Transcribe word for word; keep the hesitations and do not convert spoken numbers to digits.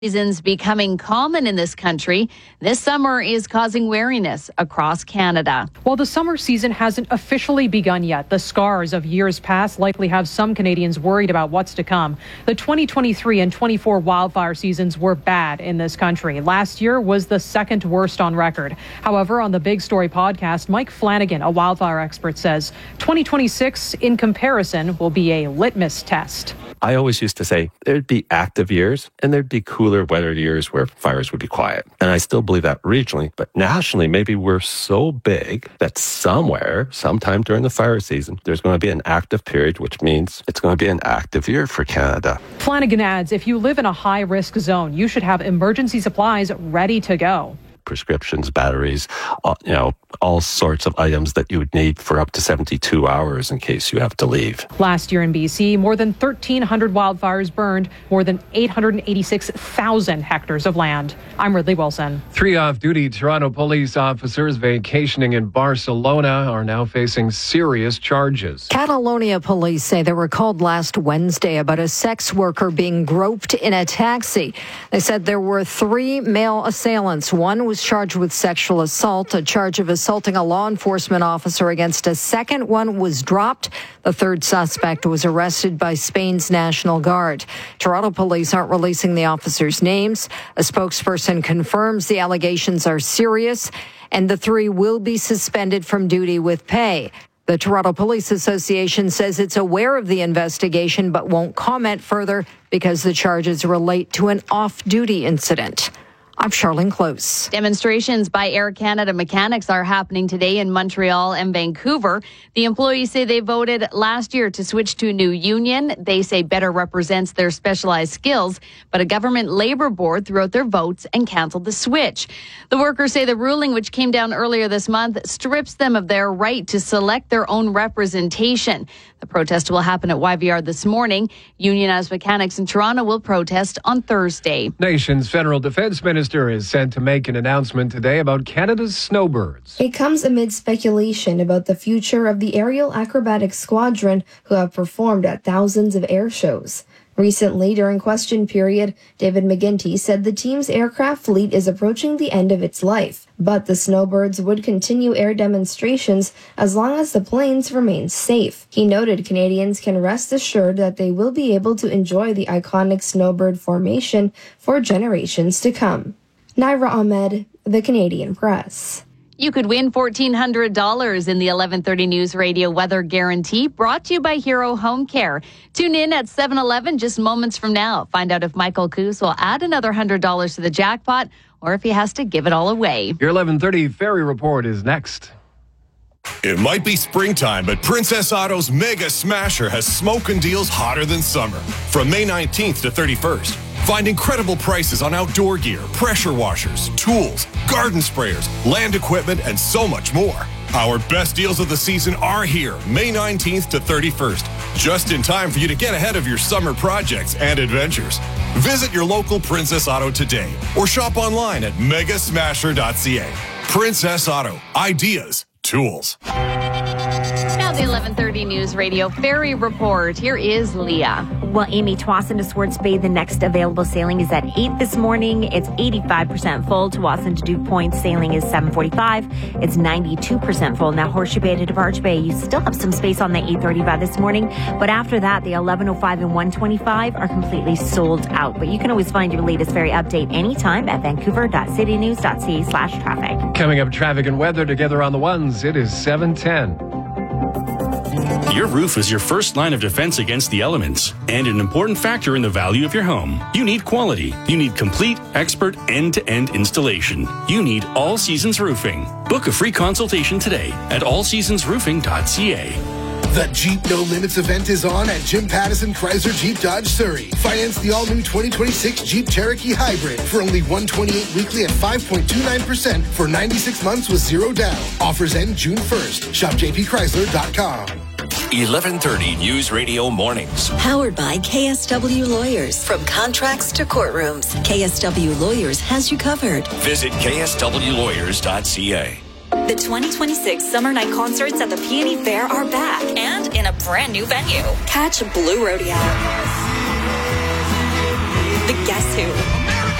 Seasons becoming common in this country. This summer is causing wariness across Canada. While the summer season hasn't officially begun yet, the scars of years past likely have some Canadians worried about what's to come. The twenty twenty-three and twenty-four wildfire seasons were bad in this country. Last year was the second worst on record. However, on the Big Story podcast, Mike Flanagan, a wildfire expert, says twenty twenty-six, in comparison, will be a litmus test. I always used to say there'd be active years and there'd be cooler, wetter years where fires would be quiet. And I still believe that regionally, but nationally, maybe we're so big that somewhere, sometime during the fire season, there's going to be an active period, which means it's going to be an active year for Canada. Flanagan adds, if you live in a high-risk zone, you should have emergency supplies ready to go. Prescriptions, batteries, uh, you know, all sorts of items that you would need for up to seventy-two hours in case you have to leave. Last year in B C, more than thirteen hundred wildfires burned more than eight hundred eighty-six thousand hectares of land. I'm Ridley Wilson. Three off-duty Toronto police officers vacationing in Barcelona are now facing serious charges. Catalonia police say they were called last Wednesday about a sex worker being groped in a taxi. They said there were three male assailants. One was charged with sexual assault. A charge of assaulting a law enforcement officer against a second one was dropped. The third suspect was arrested by Spain's National Guard. Toronto police aren't releasing the officers' names. A spokesperson confirms the allegations are serious and the three will be suspended from duty with pay. The Toronto Police Association says it's aware of the investigation but won't comment further because the charges relate to an off-duty incident. I'm Charlene Close. Demonstrations by Air Canada mechanics are happening today in Montreal and Vancouver. The employees say they voted last year to switch to a new union. They say better represents their specialized skills, but a government labor board threw out their votes and canceled the switch. The workers say the ruling, which came down earlier this month, strips them of their right to select their own representation. The protest will happen at Y V R this morning. Unionized mechanics in Toronto will protest on Thursday. Nation's federal defense minister is set to make an announcement today about Canada's snowbirds. It comes amid speculation about the future of the Aerial Acrobatics Squadron, who have performed at thousands of air shows. Recently, during question period, David McGuinty said the team's aircraft fleet is approaching the end of its life, but the snowbirds would continue air demonstrations as long as the planes remain safe. He noted Canadians can rest assured that they will be able to enjoy the iconic snowbird formation for generations to come. Naira Ahmed, The Canadian Press. You could win fourteen hundred dollars in the eleven thirty News Radio Weather Guarantee, brought to you by Hero Home Care. Tune in at seven eleven just moments from now. Find out if Michael Coos will add another one hundred dollars to the jackpot or if he has to give it all away. Your eleven thirty Ferry Report is next. It might be springtime, but Princess Auto's Mega Smasher has smoking deals hotter than summer. From May nineteenth to thirty-first, find incredible prices on outdoor gear, pressure washers, tools, garden sprayers, land equipment, and so much more. Our best deals of the season are here, May nineteenth to thirty-first, just in time for you to get ahead of your summer projects and adventures. Visit your local Princess Auto today or shop online at mega smasher dot c a. Princess Auto, ideas, tools. Now the eleven thirty News Radio Ferry Report. Here is Leah. Well, Amy, Tsawwassen to Swartz Bay, the next available sailing is at eight this morning. It's eighty-five percent full. Tsawwassen to Duke Point sailing is seven forty-five. It's ninety-two percent full. Now, Horseshoe Bay to DeBarge Bay, you still have some space on the eight thirty-five this morning. But after that, the eleven oh five and one twenty-five are completely sold out. But you can always find your latest ferry update anytime at vancouver dot city news dot c a slash traffic. Coming up, traffic and weather together on the ones. It is seven ten. Your roof is your first line of defense against the elements and an important factor in the value of your home. You need quality. You need complete, expert, end-to-end installation. You need All Seasons Roofing. Book a free consultation today at all seasons roofing dot c a. The Jeep No Limits event is on at Jim Pattison Chrysler Jeep Dodge Surrey. Finance the all-new twenty twenty-six Jeep Cherokee Hybrid for only one hundred twenty-eight weekly at five point two nine percent for ninety-six months with zero down. Offers end June first. Shop j p chrysler dot com. eleven thirty News Radio Mornings. Powered by K S W Lawyers. From contracts to courtrooms, K S W Lawyers has you covered. Visit k s w lawyers dot c a. The twenty twenty-six Summer Night Concerts at the Peony Fair are back and in a brand new venue. Catch Blue Rodeo, The Guess Who,